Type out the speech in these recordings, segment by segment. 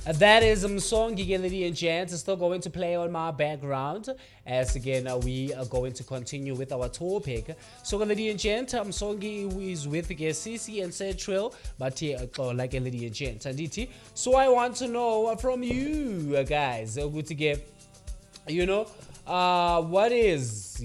That is Msongi, ladies and gents. Still going to play on my background as again we are going to continue with our topic. So, ladies and gents, Msongi is with Sisi and Central, but here, like a lady and gent, and so I want to know from you guys, good to get, you know, what is,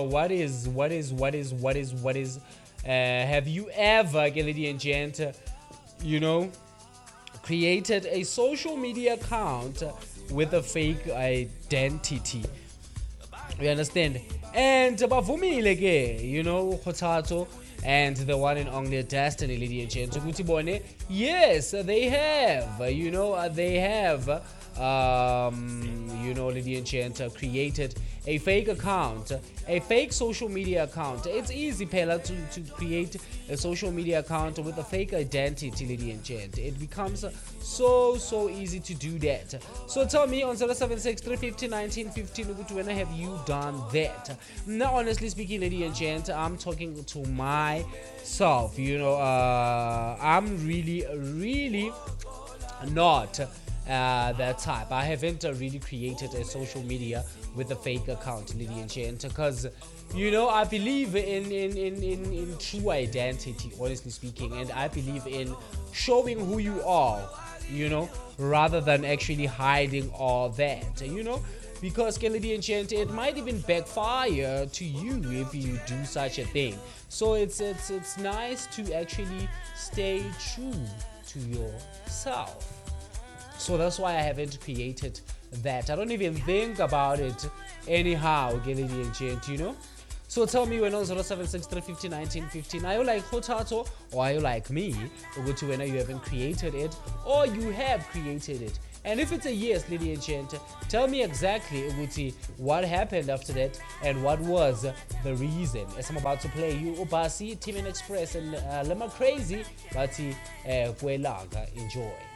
have you ever, lady and gent, you know, created a social media account with a fake identity? You understand? And bavumile ke, Khotato and the one and only Destiny, lady and gent, ukuthi bone, yes, they have, they have, lady and gent, created a fake account, a fake social media account. It's easy, Pella, to create a social media account with a fake identity, lady and gent. It becomes so easy to do that. So tell me on 076 350 1915, when have you done that? Now, honestly speaking, lady and gent, I'm talking to myself. I'm really not that type. I haven't really created a social media with a fake account, lady and gent, because I believe in true identity, honestly speaking, and I believe in showing who you are, rather than actually hiding all that, because, lady and gent, it might even backfire to you if you do such a thing. So it's nice to actually stay true to yourself. So that's why I haven't created that. I don't even think about it anyhow, lady and gent, So tell me when on 076 350 1915, are you like Khotato or are you like me? Ukuthi when you haven't created it or you have created it. And if it's a yes, lady and gent, tell me exactly, Uguti, what happened after that and what was the reason. As I'm about to play you Ubasi, Team Express and Lema Crazy, but Kwelanga. Enjoy.